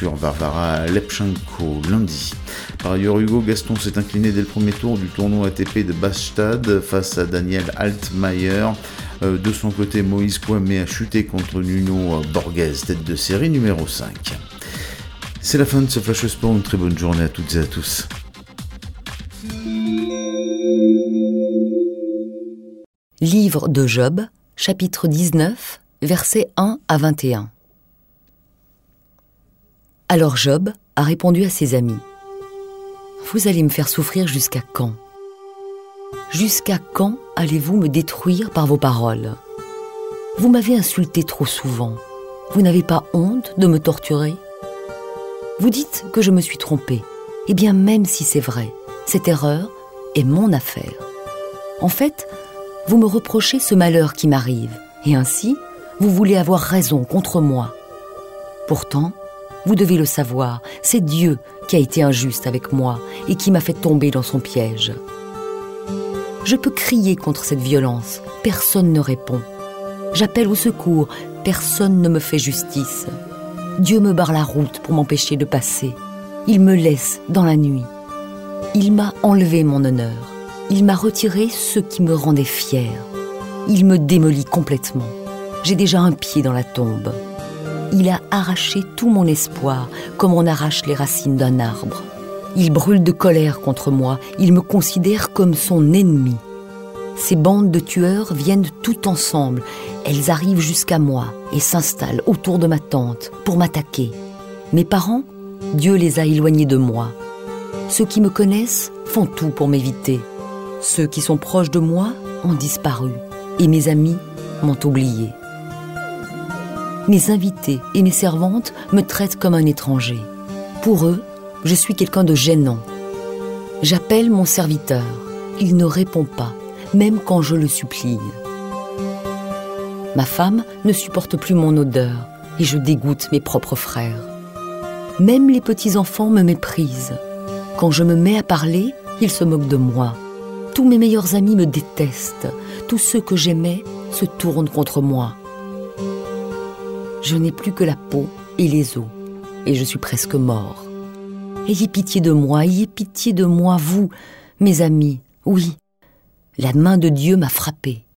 sur Barbara Lepchenko lundi. Par ailleurs, Hugo Gaston s'est incliné dès le premier tour du tournoi ATP de Bastad face à Daniel Altmaier. De son côté, Moïse Kouamé a chuté contre Nuno Borges, tête de série numéro 5. C'est la fin de ce Flash Sport, une très bonne journée à toutes et à tous. Livre de Job, chapitre 19, versets 1 à 21. Alors Job a répondu à ses amis : « Vous allez me faire souffrir jusqu'à quand ? Jusqu'à quand allez-vous me détruire par vos paroles ? Vous m'avez insulté trop souvent. Vous n'avez pas honte de me torturer ? Vous dites que je me suis trompé. Eh bien, même si c'est vrai, cette erreur est mon affaire. En fait, vous me reprochez ce malheur qui m'arrive, et ainsi, vous voulez avoir raison contre moi. Pourtant, vous devez le savoir, c'est Dieu qui a été injuste avec moi et qui m'a fait tomber dans son piège. Je peux crier contre cette violence, personne ne répond. J'appelle au secours, personne ne me fait justice. Dieu me barre la route pour m'empêcher de passer. Il me laisse dans la nuit. Il m'a enlevé mon honneur. Il m'a retiré ce qui me rendait fier. Il me démolit complètement. J'ai déjà un pied dans la tombe. Il a arraché tout mon espoir, comme on arrache les racines d'un arbre. Il brûle de colère contre moi. Il me considère comme son ennemi. Ces bandes de tueurs viennent tout ensemble. Elles arrivent jusqu'à moi et s'installent autour de ma tente pour m'attaquer. Mes parents, Dieu les a éloignés de moi. Ceux qui me connaissent font tout pour m'éviter. Ceux qui sont proches de moi ont disparu et mes amis m'ont oublié. Mes invités et mes servantes me traitent comme un étranger. Pour eux, je suis quelqu'un de gênant. J'appelle mon serviteur. Il ne répond pas, même quand je le supplie. Ma femme ne supporte plus mon odeur et je dégoûte mes propres frères. Même les petits-enfants me méprisent. Quand je me mets à parler, ils se moquent de moi. Tous mes meilleurs amis me détestent. Tous ceux que j'aimais se tournent contre moi. Je n'ai plus que la peau et les os, et je suis presque mort. Ayez pitié de moi, vous, mes amis. Oui, la main de Dieu m'a frappé.